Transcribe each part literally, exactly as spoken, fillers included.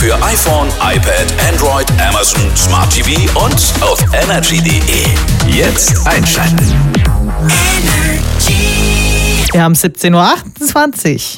Für iPhone, iPad, Android, Amazon, Smart T V und auf energy punkt de. Jetzt einschalten. Wir haben siebzehn Uhr achtundzwanzig.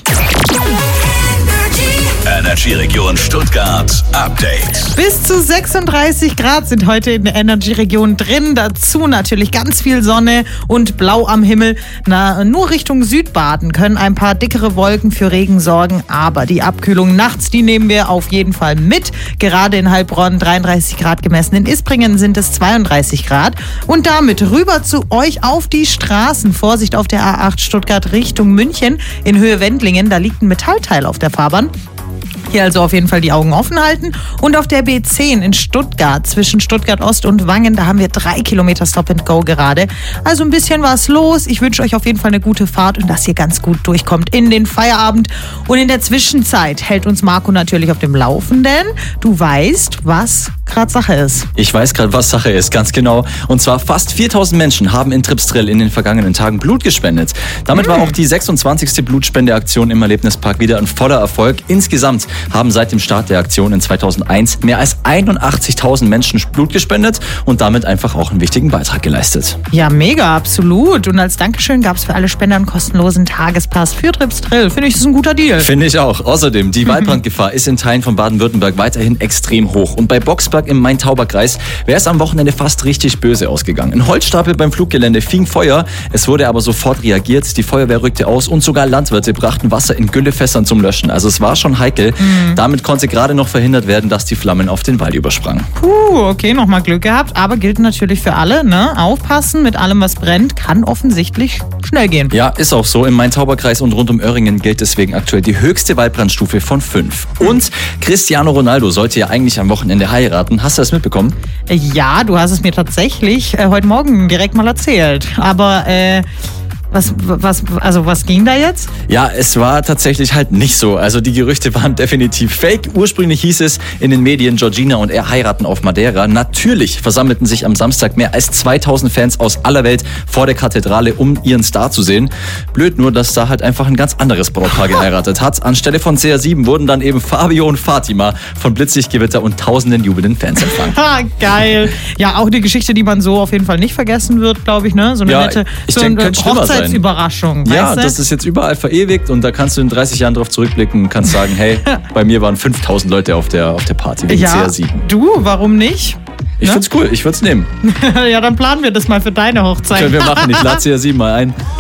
Energy-Region Stuttgart Update. Bis zu sechsunddreißig Grad sind heute in der Energy-Region drin. Dazu natürlich ganz viel Sonne und blau am Himmel. Na, nur Richtung Südbaden können ein paar dickere Wolken für Regen sorgen. Aber die Abkühlung nachts, die nehmen wir auf jeden Fall mit. Gerade in Heilbronn dreiunddreißig Grad gemessen. In Isbringen sind es zweiunddreißig Grad. Und damit rüber zu euch auf die Straßen. Vorsicht auf der A acht Stuttgart Richtung München in Höhe Wendlingen. Da liegt ein Metallteil auf der Fahrbahn. Hier also auf jeden Fall die Augen offen halten. Und auf der B zehn in Stuttgart, zwischen Stuttgart Ost und Wangen, da haben wir drei Kilometer Stop and Go gerade. Also ein bisschen was los. Ich wünsche euch auf jeden Fall eine gute Fahrt und dass ihr ganz gut durchkommt in den Feierabend. Und in der Zwischenzeit hält uns Marco natürlich auf dem Laufenden. Du weißt, was gerade Sache ist. Ich weiß gerade, was Sache ist, ganz genau. Und zwar fast viertausend Menschen haben in Tripsdrill in den vergangenen Tagen Blut gespendet. Damit mhm. war auch die sechsundzwanzigste Blutspendeaktion im Erlebnispark wieder ein voller Erfolg. Insgesamt haben seit dem Start der Aktion in zweitausendeins mehr als einundachtzigtausend Menschen Blut gespendet und damit einfach auch einen wichtigen Beitrag geleistet. Ja, mega, absolut. Und als Dankeschön gab es für alle Spender einen kostenlosen Tagespass für Tripsdrill. Finde ich, das ist ein guter Deal. Finde ich auch. Außerdem, die Waldbrandgefahr ist in Teilen von Baden-Württemberg weiterhin extrem hoch. Und bei Boxberg im Main-Tauber-Kreis wäre es am Wochenende fast richtig böse ausgegangen. Ein Holzstapel beim Fluggelände fing Feuer. Es wurde aber sofort reagiert. Die Feuerwehr rückte aus und sogar Landwirte brachten Wasser in Güllefässern zum Löschen. Also es war schon heikel. Mhm. Damit konnte gerade noch verhindert werden, dass die Flammen auf den Wald übersprangen. Puh, okay, nochmal Glück gehabt. Aber gilt natürlich für alle, ne? Aufpassen mit allem, was brennt, kann offensichtlich schnell gehen. Ja, ist auch so. Im Main-Tauber-Kreis und rund um Öhringen gilt deswegen aktuell die höchste Waldbrandstufe von fünf. Und Cristiano Ronaldo sollte ja eigentlich am Wochenende heiraten. Hast du das mitbekommen? Ja, du hast es mir tatsächlich äh, heute Morgen direkt mal erzählt. Aber, äh... Was, was, also was ging da jetzt? Ja, es war tatsächlich halt nicht so. Also die Gerüchte waren definitiv fake. Ursprünglich hieß es in den Medien, Georgina und er heiraten auf Madeira. Natürlich versammelten sich am Samstag mehr als zweitausend Fans aus aller Welt vor der Kathedrale, um ihren Star zu sehen. Blöd nur, dass da halt einfach ein ganz anderes Brautpaar geheiratet hat. Anstelle von C R sieben wurden dann eben Fabio und Fatima von Blitzlichtgewitter und tausenden jubelnden Fans empfangen. Ha, geil. Ja, auch eine Geschichte, die man so auf jeden Fall nicht vergessen wird, glaube ich, ne? So eine ja, nette ich so denke, eine könnte schlimmer sein. Überraschung. Ja, weißt du? Das ist jetzt überall verewigt und da kannst du in dreißig Jahren drauf zurückblicken und kannst sagen, hey, bei mir waren fünftausend Leute auf der, auf der Party wegen ja, C R sieben. Du, warum nicht? Ich ne? find's cool, ich würd's nehmen. Ja, dann planen wir das mal für deine Hochzeit. Können wir machen, ich lade C R sieben mal ein.